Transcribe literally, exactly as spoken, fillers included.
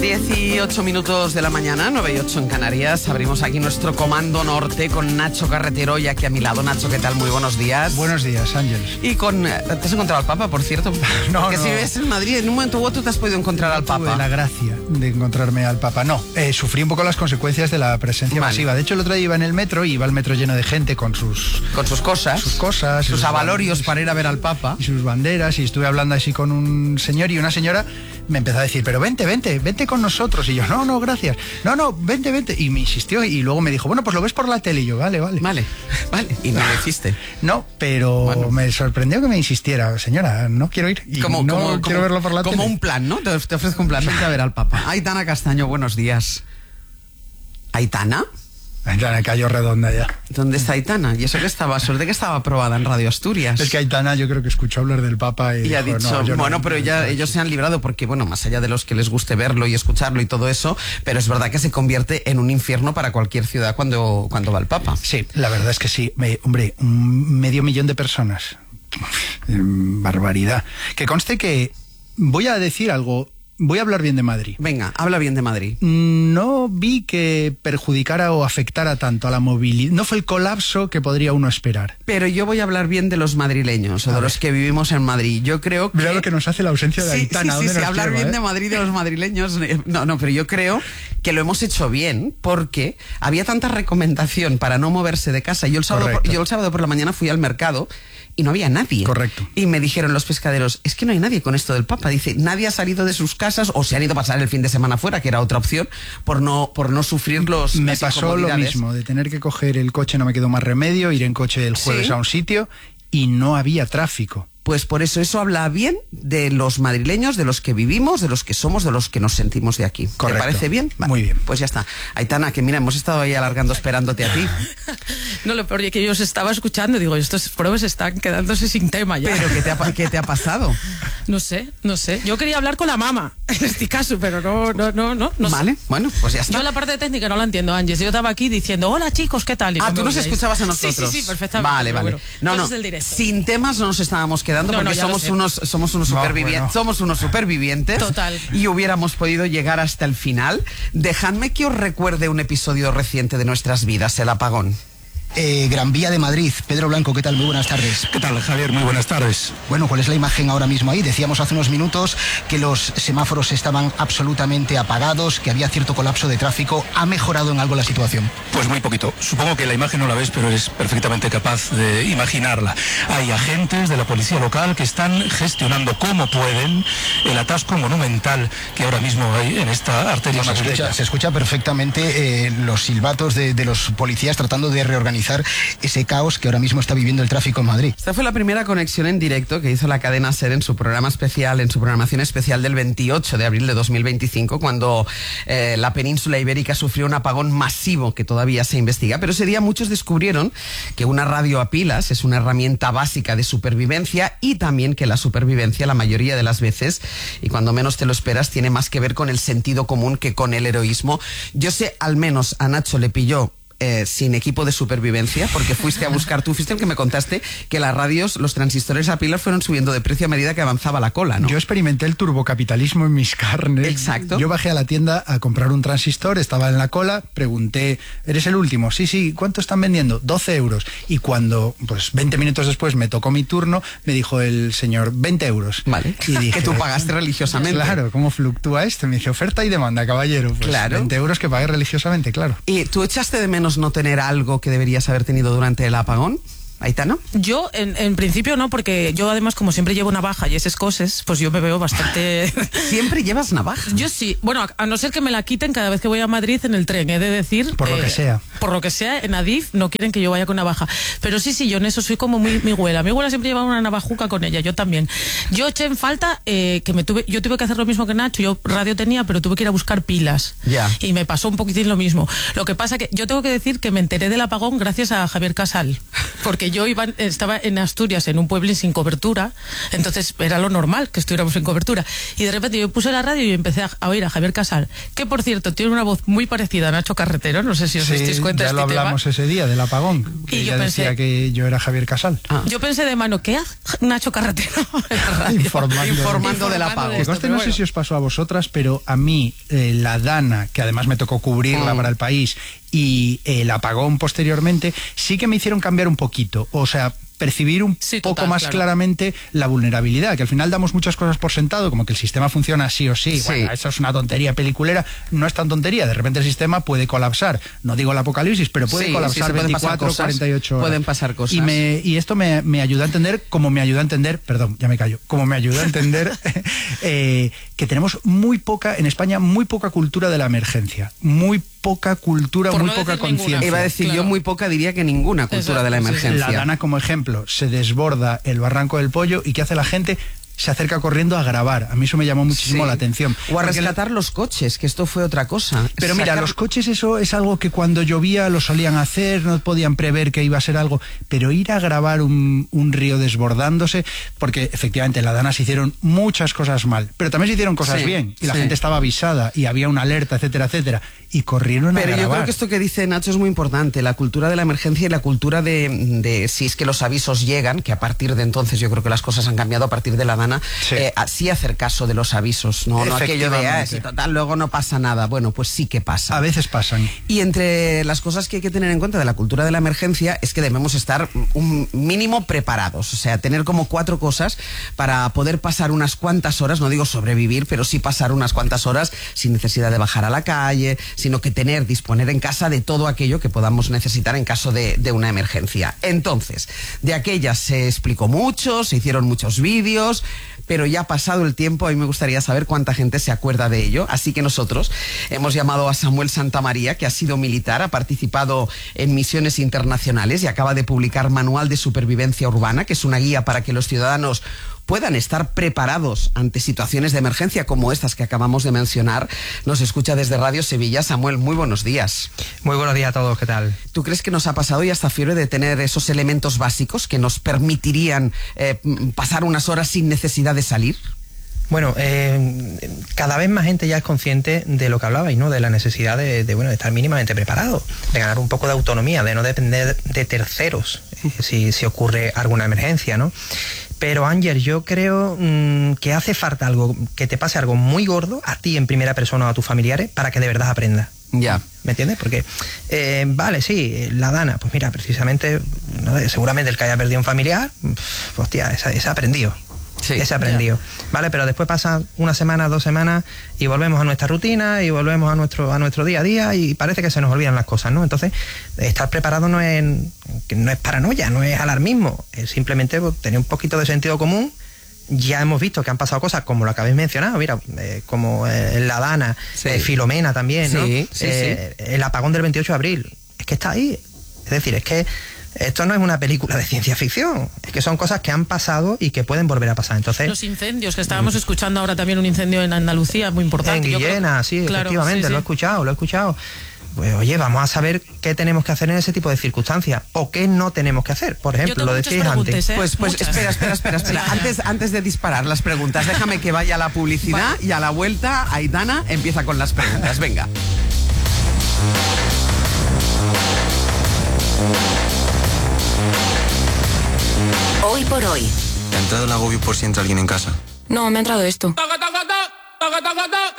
dieciocho minutos de la mañana, nueve y ocho en Canarias. Abrimos aquí nuestro Comando Norte con Nacho Carretero y aquí a mi lado. Nacho, ¿qué tal? Muy buenos días. Buenos días, Ángel. Y con... ¿Te has encontrado al Papa, por cierto? No, Porque no. si vives en Madrid, en un momento u otro te has podido encontrar al Papa. Tuve la gracia de encontrarme al Papa. No, eh, sufrí un poco las consecuencias de la presencia Vale. masiva. De hecho, el otro día iba en el metro y iba el metro lleno de gente con sus... Con sus cosas. Sus cosas. Sus sus avalorios banderas, para ir a ver al Papa. y sus banderas, y estuve hablando así con un señor y una señora me empezó a decir, pero vente, vente, vente con nosotros. Y yo, no, no, gracias. No, no, vente, vente. Y me insistió y luego me dijo, bueno, pues lo ves por la tele. Y yo, vale, vale. Vale, vale. Y no lo hiciste. No, pero Bueno. me sorprendió que me insistiera, señora, no quiero ir. Y Como, no como, quiero como- verlo por la como tele. un plan, ¿no? Te, te ofrezco un plan, vente a ver al Papa. Aitana Castaño, buenos días. ¿Aitana? Aitana cayó redonda ya. ¿Dónde está Aitana? Y eso que estaba, suerte que estaba aprobada en Radio Asturias. Es que Aitana yo creo que escuchó hablar del Papa y, Y ha dijo, dicho, no, yo no- bueno, pero ya ellos se han librado porque, bueno, más allá de los que les guste verlo y escucharlo y todo eso, pero es verdad que se convierte en un infierno para cualquier ciudad cuando, cuando va el Papa. Sí, la verdad es que sí. Me- hombre, un medio millón de personas. Barbaridad. Que conste que voy a decir algo, voy a hablar bien de Madrid. Venga, habla bien de Madrid. No vi que perjudicara o afectara tanto a la movilidad. No fue el colapso que podría uno esperar. Pero yo voy a hablar bien de los madrileños o A de ver. los que vivimos en Madrid. Yo creo que... Mira lo que nos hace la ausencia de Sí, Aitana. sí, sí, ¿dónde sí, nos hablar lleva, bien eh? de Madrid de los madrileños. eh, No, no, pero yo creo que lo hemos hecho bien porque había tanta recomendación para no moverse de casa. Yo el sábado, por, Correcto. yo el sábado por la mañana fui al mercado y no había nadie. Correcto. Y me dijeron los pescaderos, es que no hay nadie con esto del Papa. Dice, nadie ha salido de sus casas o se han ido a pasar el fin de semana fuera, que era otra opción, por no, por no sufrir los Me las pasó lo incomodidades. mismo, de tener que coger el coche, no me quedó más remedio, ir en coche el jueves ¿Sí? a un sitio y no había tráfico. Pues por eso eso habla bien de los madrileños, de los que vivimos, de los que somos, de los que nos sentimos de aquí. Correcto. ¿Te parece bien? Muy bien. Pues ya está. Aitana, que mira, hemos estado ahí alargando esperándote a ti. No, lo peor es que yo os estaba escuchando, digo, estos pruebas están quedándose sin tema ya. Pero ¿qué te ha, pa- qué te ha pasado? No sé, no sé. Yo quería hablar con la mamá, en este caso, pero no, no, no, no. no sé. Vale, bueno, pues ya está. Yo la parte técnica no la entiendo, Ángeles. Yo estaba aquí diciendo, hola chicos, ¿qué tal? Y Ah, no tú me nos oíais. escuchabas a Sí, nosotros. Sí, sí, sí, perfectamente. Vale, pero vale. bueno, no, no. cosas del directo. Sin temas no nos estábamos quedando No, porque no, ya lo somos sé. unos somos unos No, supervivientes, bueno. somos unos supervivientes. Total. Y hubiéramos podido llegar hasta el final. Dejadme que os recuerde un episodio reciente de nuestras vidas, el apagón. Eh, Gran Vía de Madrid. Pedro Blanco, ¿qué tal? Muy buenas tardes. ¿Qué tal, Javier? Muy buenas tardes. Bueno, ¿cuál es la imagen ahora mismo ahí? Decíamos hace unos minutos que los semáforos estaban absolutamente apagados, que había cierto colapso de tráfico. ¿Ha mejorado en algo la situación? Pues muy poquito. Supongo que la imagen no la ves, pero eres perfectamente capaz de imaginarla. Hay agentes de la policía local que están gestionando como pueden el atasco monumental que ahora mismo hay en esta arteria Se escucha, madrileña. se escucha perfectamente eh, los silbatos de, de los policías tratando de reorganizar ese caos que ahora mismo está viviendo el tráfico en Madrid. Esta fue la primera conexión en directo que hizo la cadena SER en su programa especial, en su programación especial del veintiocho de abril de dos mil veinticinco, cuando eh, la península ibérica sufrió un apagón masivo que todavía se investiga. Pero ese día muchos descubrieron que una radio a pilas es una herramienta básica de supervivencia y también que la supervivencia la mayoría de las veces, y cuando menos te lo esperas, tiene más que ver con el sentido común que con el heroísmo. Yo sé, al menos a Nacho le pilló Eh, sin equipo de supervivencia, porque fuiste a buscar, tú fuiste el que me contaste que las radios, los transistores a pilas fueron subiendo de precio a medida que avanzaba la cola, ¿no? Yo experimenté el turbocapitalismo en mis carnes. Exacto. Yo bajé a la tienda a comprar un transistor, estaba en la cola, pregunté, ¿eres el último? Sí, sí, ¿cuánto están vendiendo? doce euros. Y cuando, pues veinte minutos después me tocó mi turno, me dijo el señor, veinte euros. Vale. Y dije, que tú pagaste religiosamente. Claro, ¿cómo fluctúa esto? Me dice, oferta y demanda, caballero. Pues Claro. veinte euros que pagué religiosamente, claro. ¿Y tú echaste de menos no tener algo que deberías haber tenido durante el apagón, Aitana? Yo, en, en principio, no, porque yo además, como siempre llevo navaja y esas cosas, pues yo me veo bastante... Siempre llevas navaja. Yo sí, bueno, a, a no ser que me la quiten cada vez que voy a Madrid en el tren, he de decir... Por lo que sea. Por lo que sea, en Adif no quieren que yo vaya con navaja. Pero sí, sí, yo en eso soy como muy mi abuela. Mi abuela siempre llevaba una navajuca con ella, yo también. Yo eché en falta eh, que me tuve... Yo tuve que hacer lo mismo que Nacho, yo radio tenía, pero tuve que ir a buscar pilas. Ya. Y me pasó un poquitín lo mismo. Lo que pasa que yo tengo que decir que me enteré del apagón gracias a Javier Casal. Porque yo iba, estaba en Asturias, en un pueblo sin cobertura, entonces era lo normal que estuviéramos sin cobertura. Y de repente yo puse la radio y empecé a, a oír a Javier Casal, que por cierto tiene una voz muy parecida a Nacho Carretero, no sé si os sí, dais cuenta de ya este lo hablamos tema. ese día del apagón, que Y ella yo pensé, decía que yo era Javier Casal. Ah. Yo pensé de mano, ¿qué hace Nacho Carretero en la radio? Informando, Informando del Informando apagón. de Que esto, conste, pero no bueno. sé si os pasó a vosotras, pero a mí eh, la Dana, que además me tocó cubrirla Mm. para el país, y el apagón posteriormente, sí que me hicieron cambiar un poquito. O sea, percibir un Sí, poco total, más claro. claramente la vulnerabilidad, que al final damos muchas cosas por sentado, como que el sistema funciona sí o sí. Sí. Bueno, eso es una tontería peliculera. No es tan tontería. De repente el sistema puede colapsar. No digo el apocalipsis, pero puede Sí, sí, colapsar se pueden pasar veinticuatro, cosas. cuarenta y ocho horas. Pueden pasar cosas. Y, me, y esto me, me ayuda a entender, como me ayuda a entender, perdón, ya me callo, como me ayuda a entender eh, que tenemos muy poca, en España, muy poca cultura de la emergencia. Muy poca cultura, Por muy no poca decir ninguna. conciencia. Iba a decir Claro. yo muy poca, diría que ninguna cultura Exacto, de la sí, sí. emergencia. La Dana, como ejemplo, se desborda el barranco del Pollo y ¿qué hace la gente? Se acerca corriendo a grabar. A mí eso me llamó muchísimo Sí. la atención. O a Porque rescatar los coches, que esto fue otra cosa. Pero mira, Sacar- los coches eso es algo que cuando llovía lo solían hacer, no podían prever que iba a ser algo, pero ir a grabar un, un río desbordándose, porque efectivamente en la Dana se hicieron muchas cosas mal, pero también se hicieron cosas Sí, bien, y la sí. gente estaba avisada, y había una alerta, etcétera, etcétera, y corrieron a Pero yo grabar. creo que esto que dice Nacho es muy importante, la cultura de la emergencia y la cultura de, de si es que los avisos llegan, que a partir de entonces yo creo que las cosas han cambiado a partir de la Dana, Sí. eh, así hacer caso de los avisos, no, no aquello de, ah, Efectivamente. si total, luego no pasa nada. Bueno, pues sí que pasa. A veces pasan. Y entre las cosas que hay que tener en cuenta de la cultura de la emergencia es que debemos estar un mínimo preparados, o sea, tener como cuatro cosas para poder pasar unas cuantas horas, no digo sobrevivir, pero sí pasar unas cuantas horas sin necesidad de bajar a la calle, sino que tener, disponer en casa de todo aquello que podamos necesitar en caso de, de una emergencia. Entonces, de aquellas se explicó mucho, se hicieron muchos vídeos, pero ya ha pasado el tiempo, a mí me gustaría saber cuánta gente se acuerda de ello, así que nosotros hemos llamado a Samuel Santamaría, que ha sido militar, ha participado en misiones internacionales y acaba de publicar Manual de Supervivencia Urbana, que es una guía para que los ciudadanos puedan estar preparados ante situaciones de emergencia como estas que acabamos de mencionar. Nos escucha desde Radio Sevilla. Samuel, muy buenos días. Muy buenos días a todos, ¿qué tal? ¿Tú crees que nos ha pasado ya esta fiebre de tener esos elementos básicos que nos permitirían eh, pasar unas horas sin necesidad de salir? Bueno, eh, cada vez más gente ya es consciente de lo que hablabais, ¿no? De la necesidad de, de, bueno, de estar mínimamente preparado, de ganar un poco de autonomía, de no depender de terceros eh, si, si ocurre alguna emergencia, ¿no? Pero Ángel, yo creo mmm, que hace falta algo, que te pase algo muy gordo a ti en primera persona o a tus familiares para que de verdad aprendas. Ya. ¿Me entiendes? Porque, eh, vale, sí, la Dana, pues mira, precisamente, no sé, seguramente el que haya perdido un familiar, pues, hostia, ese, ese ha aprendido. Sí, ese aprendido. Vale, pero después pasan una semana, dos semanas y volvemos a nuestra rutina y volvemos a nuestro a nuestro día a día y parece que se nos olvidan las cosas, ¿no? Entonces, estar preparado no es no es paranoia, no es alarmismo, es simplemente pues, tener un poquito de sentido común. Ya hemos visto que han pasado cosas como lo que habéis mencionado, mira, eh, como eh, la Dana, Sí. eh, Filomena también, ¿no? Sí, sí, Eh, el apagón del veintiocho de abril, es que está ahí. Es decir, es que esto no es una película de ciencia ficción, es que son cosas que han pasado y que pueden volver a pasar. Entonces, Los incendios, que estábamos escuchando ahora también un incendio en Andalucía, muy importante. en Yo creo- Guillena, sí, Claro, efectivamente, sí, sí. lo he escuchado, lo he escuchado. Pues oye, vamos a saber qué tenemos que hacer en ese tipo de circunstancias o qué no tenemos que hacer. Por Yo ejemplo, tengo lo muchas decíais preguntas, antes. ¿eh? Pues, pues Muchas. espera, espera, espera, espera. Ya. Antes, antes de disparar las preguntas, déjame que vaya a la publicidad y a la vuelta Aitana empieza con las preguntas. Venga. Hoy por hoy. ¿Te ha entrado el agobio por si entra alguien en casa? No, me ha entrado esto.